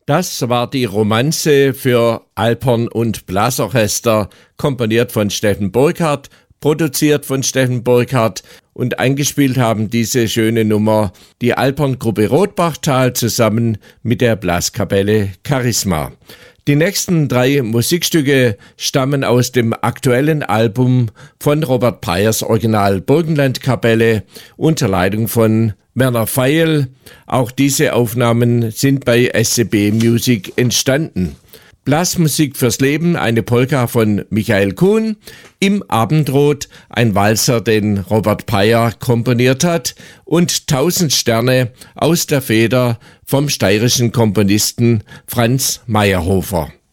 Das war die Romanze für Alphorn und Blasorchester, komponiert von Steffen Burkhardt, produziert von Steffen Burkhardt, und eingespielt haben diese schöne Nummer die Alphorn-Gruppe Rotbachtal zusammen mit der Blaskapelle Charisma. Die nächsten 3 Musikstücke stammen aus dem aktuellen Album von Robert Peyers Original Burgenlandkapelle unter Leitung von Werner Feil. Auch diese Aufnahmen sind bei SCB Music entstanden. Blasmusik fürs Leben, eine Polka von Michael Kuhn. Im Abendrot, ein Walzer, den Robert Peyer komponiert hat. Und 1000 Sterne aus der Feder vom steirischen Komponisten Franz Meyerhofer.